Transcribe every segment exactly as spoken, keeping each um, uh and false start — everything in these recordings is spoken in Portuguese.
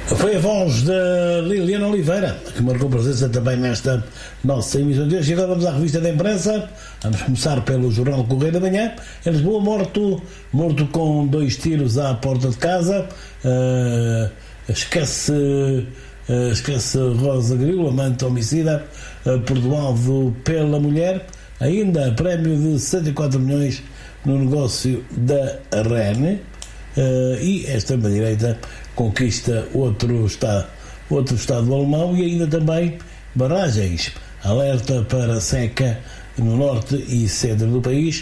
Foi a voz de Liliana Oliveira, que marcou presença também nesta nossa emissão de hoje. E agora vamos à revista da imprensa. Vamos começar pelo jornal Correio da Manhã. Em Lisboa, morto, morto com dois tiros à porta de casa. Uh, esquece, uh, esquece Rosa Grilo, amante homicida, uh, perdoado pela mulher. Ainda prémio de sessenta e quatro milhões no negócio da Rene. Uh, e a extrema-direita conquista outro estado, outro estado alemão. E ainda também barragens, alerta para seca no norte e centro do país.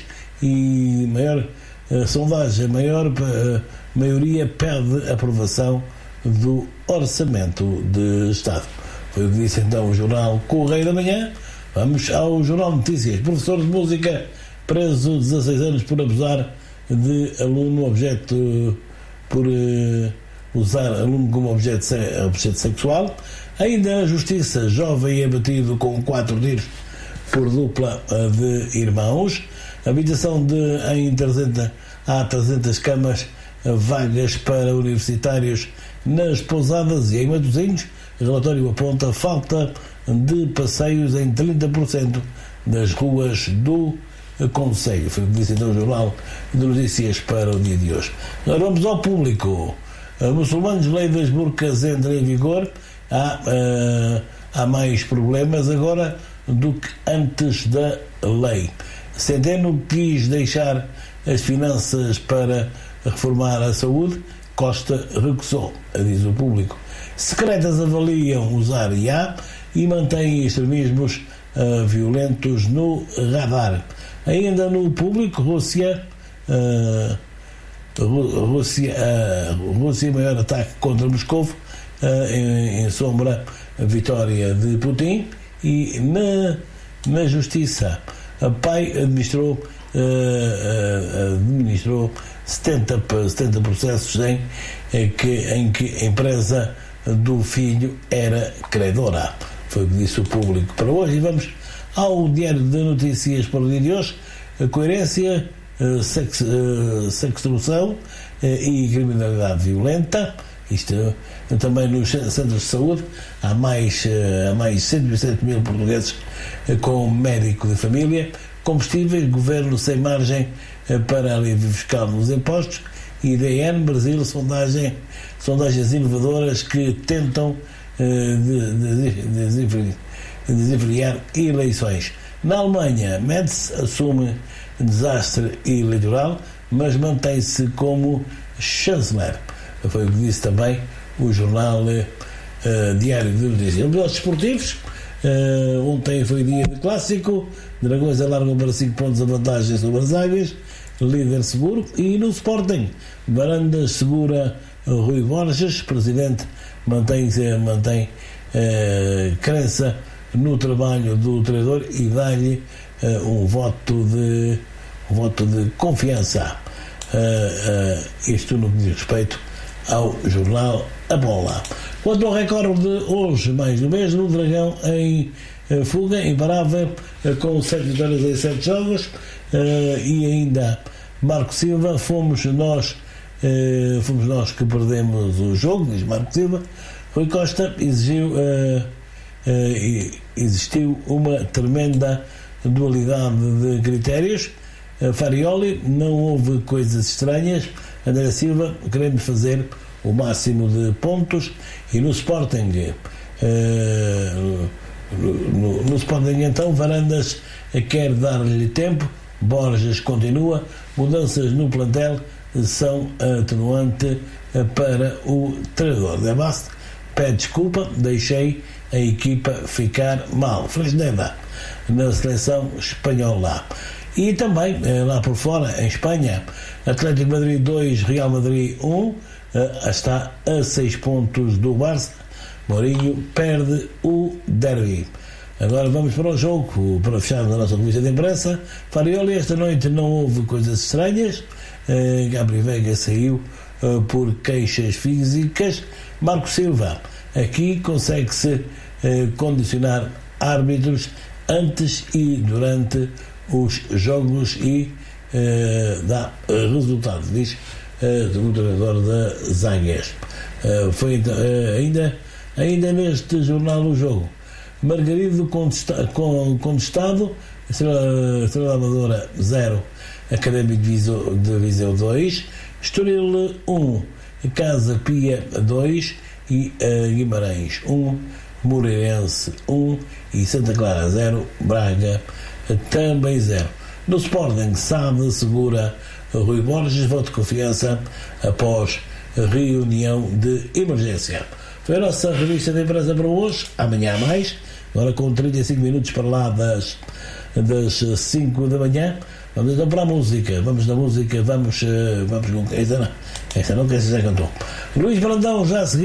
E maior uh, sondagem, maior uh, maioria pede aprovação do orçamento de Estado. Foi o que disse então o jornal Correio da Manhã. Vamos ao jornal Notícias. Professor de música preso dezasseis anos por abusar de aluno objeto, por uh, usar aluno como objeto, objeto sexual. Ainda a Justiça, jovem abatido com quatro tiros por dupla uh, de irmãos. Habitação de em trezentas, há trezentas camas uh, vagas para universitários nas pousadas. E em Matosinhos, relatório aponta falta de passeios em trinta por cento das ruas do Conselho. Foi o que disse então o Jornal de Notícias para o dia de hoje. Agora vamos ao público. Uh, muçulmanos, lei das burcas entra em vigor. Há, uh, há mais problemas agora do que antes da lei. Centeno quis deixar as finanças para reformar a saúde. Costa recusou, diz o público. Secretas avaliam usar I A e mantêm extremismos uh, violentos no radar. Ainda no público, Rússia, uh, Rússia, uh, Rússia, maior ataque contra Moscou, uh, em, em sombra a vitória de Putin. E na, na Justiça, a P A I administrou, uh, uh, administrou setenta, setenta processos em, em, que, em que a empresa do filho era credora. Foi o que disse o público para hoje. E vamos ao Diário de Notícias para o dia de hoje. A coerência, sex, sextorção e criminalidade violenta. Isto também nos centros de saúde. Há mais, há mais cento e sete mil portugueses com médico de família. Combustíveis, governo sem margem para alívio fiscal nos impostos. E D N Brasil, sondagem, sondagens inovadoras que tentam desenfrear eleições. Na Alemanha, Merz assume desastre eleitoral, mas mantém-se como chanceler. Foi o que disse também o jornal uh, Diário de Notícias. Os desportivos, uh, ontem foi dia de clássico. Dragões alargam para cinco pontos a vantagem sobre as Águias, líder seguro. E no Sporting, Varandas segura Rui Borges, presidente, mantém, mantém uh, crença no trabalho do treinador e dá-lhe uh, um voto de um voto de confiança. Uh, uh, isto no que diz respeito ao jornal A Bola. Quanto ao recorde de hoje, mais do mesmo, o Dragão em uh, fuga, imparável, uh, com sete vitórias em sete jogos, uh, e ainda Marco Silva, fomos nós uh, fomos nós que perdemos o jogo, diz Marco Silva. Rui Costa exigiu uh, uh, existiu uma tremenda dualidade de critérios. uh, Farioli, não houve coisas estranhas. André Silva, queremos fazer o máximo de pontos. E no Sporting uh, no, no Sporting então, Varandas quer dar-lhe tempo. Borges continua. Mudanças no plantel são atenuante para o treinador. De Bast pede desculpa, deixei a equipa ficar mal. Fresneda na seleção espanhola. E também lá por fora, em Espanha, Atlético Madrid dois, Real Madrid um, está a seis pontos do Barça. Mourinho perde o derby. Agora vamos para o jogo, para fecharmos a nossa revista de imprensa. Farioli, esta noite não houve coisas estranhas. uh, Gabriel Veiga saiu uh, por queixas físicas. Marco Silva, aqui consegue-se uh, condicionar árbitros antes e durante os jogos e uh, dá uh, resultado, diz uh, o treinador da Zagués. Uh, foi uh, ainda, ainda neste jornal O Jogo. Margarido contesta, com, contestado, Estrela, Estrela Amadora zero, Académico de Viseu, de Viseu dois, Estoril um, Casa Pia dois e uh, Guimarães um, Moreirense um e Santa Clara zero, Braga também zero. No Sporting, Sade segura Rui Borges, voto de confiança após reunião de emergência. Foi a nossa revista de imprensa para hoje. Amanhã há mais, agora com trinta e cinco minutos para lá das, das cinco da manhã. Vamos então para a música. Vamos na música, vamos, vamos esta não, esta não, que esta já cantou. Luís Brandão já a seguir.